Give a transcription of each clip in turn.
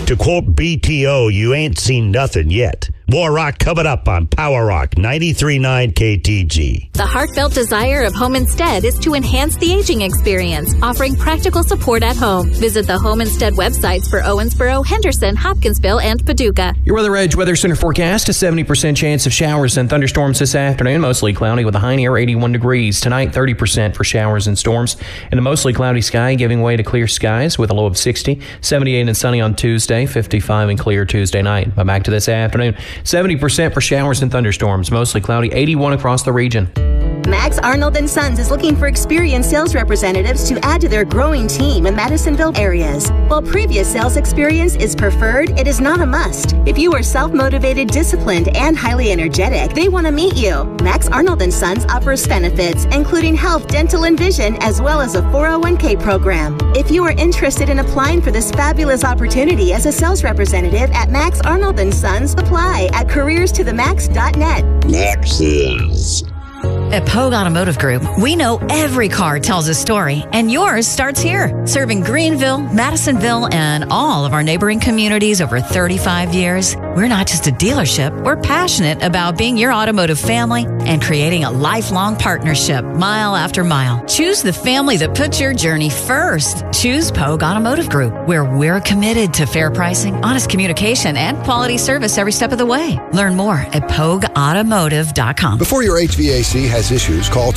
To quote BTO, you ain't seen nothing yet. More rock coming up on Power Rock 93.9 KTG. The heartfelt desire of Home Instead is to enhance the aging experience, offering practical support at home. Visit the Home Instead websites for Owensboro, Henderson, Hopkinsville, and Paducah. Your Weather Edge Weather Center forecast: a 70% chance of showers and thunderstorms this afternoon. Mostly cloudy with a high near 81 degrees. Tonight, 30% for showers and storms. And a mostly cloudy sky giving way to clear skies with a low of 60. 78 and sunny on Tuesday. 55 and clear Tuesday night. But back to this afternoon. 70% for showers and thunderstorms. Mostly cloudy. 81 across the region. Max Arnold & Sons is looking for experienced sales representatives to add to their growing team in Madisonville areas. While previous sales experience is preferred, it is not a must. If you are self-motivated, disciplined, and highly energetic, they want to meet you. Max Arnold & Sons offers benefits, including health, dental, and vision, as well as a 401k program. If you are interested in applying for this fabulous opportunity as a sales representative at Max Arnold & Sons, apply at careerstothemax.net. Max's. At Pogue Automotive Group, we know every car tells a story, and yours starts here. Serving Greenville, Madisonville, and all of our neighboring communities over 35 years, we're not just a dealership, we're passionate about being your automotive family and creating a lifelong partnership, mile after mile. Choose the family that puts your journey first. Choose Pogue Automotive Group, where we're committed to fair pricing, honest communication, and quality service every step of the way. Learn more at PogueAutomotive.com. Before your HVAC has issues, call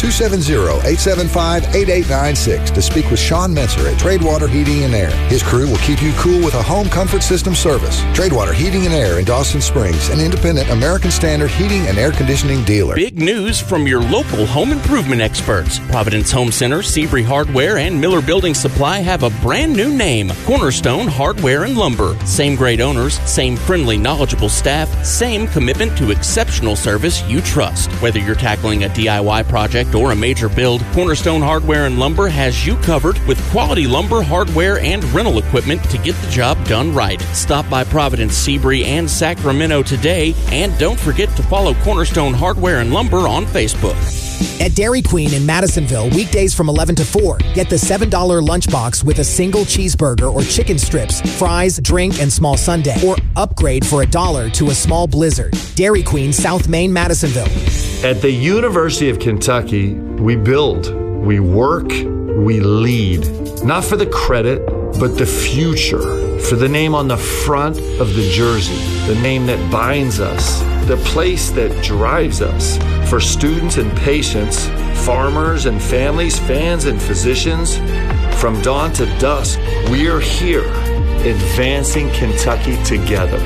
270-875-8896 to speak with Sean Menser at Tradewater Heating and Air. His crew will keep you cool with a home comfort system service. Tradewater Heating and Air in Dawson Springs, an independent American Standard heating and air conditioning dealer. Big news from your local home improvement experts. Providence Home Center, Seabury Hardware, and Miller Building Supply have a brand new name, Cornerstone Hardware and Lumber. Same great owners, same friendly, knowledgeable staff, same commitment to exceptional service you trust. Whether you're tackling a DIY project or a major build, Cornerstone Hardware and Lumber has you covered with quality lumber, hardware, and rental equipment to get the job done right. Stop by Providence, Seabury, and Sacramento today, and don't forget to follow Cornerstone Hardware and Lumber on Facebook. At Dairy Queen in Madisonville, weekdays from 11 to 4, get the $7 lunchbox with a single cheeseburger or chicken strips, fries, drink, and small sundae. Or upgrade for $1 to a small Blizzard. Dairy Queen, South Main, Madisonville. At the University of Kentucky, we build, we work, we lead. Not for the credit, but the future. For the name on the front of the jersey, the name that binds us, the place that drives us. For students and patients, farmers and families, fans and physicians, from dawn to dusk, we're here, advancing Kentucky together.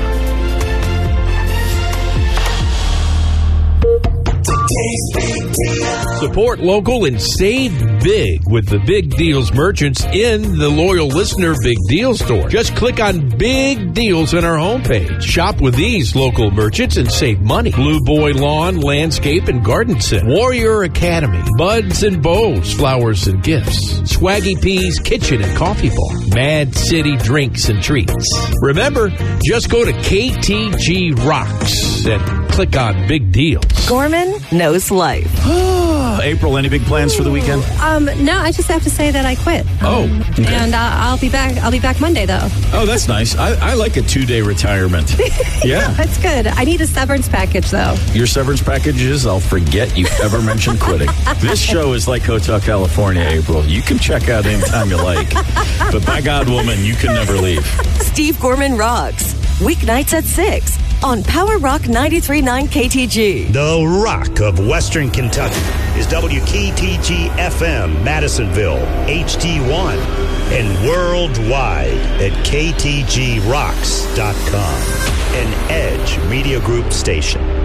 Support local and save big with the Big Deals merchants in the Loyal Listener Big Deal store. Just click on Big Deals on our homepage. Shop with these local merchants and save money. Blue Boy Lawn, Landscape, and Garden Center. Warrior Academy, Buds and Bows, Flowers and Gifts. Swaggy Peas Kitchen and Coffee Bar. Mad City Drinks and Treats. Remember, just go to KTG Rocks and click on Big Deals. Gorman knows life. April, any big plans for the weekend? No, I just have to say that I quit. Okay. And I'll be back Monday, though. Oh, that's nice. I like a 2-day retirement. Yeah. That's good. I need a severance package, though. Your severance package is I'll forget you ever mentioned quitting. This show is like Hotel California, April. You can check out anytime you like. But by God, woman, you can never leave. Steve Gorman Rocks. Weeknights at 6 on Power Rock 93.9 KTG. The Rock of Western Kentucky is WKTG FM, Madisonville, HD1, and worldwide at KTGRocks.com, an Edge Media Group station.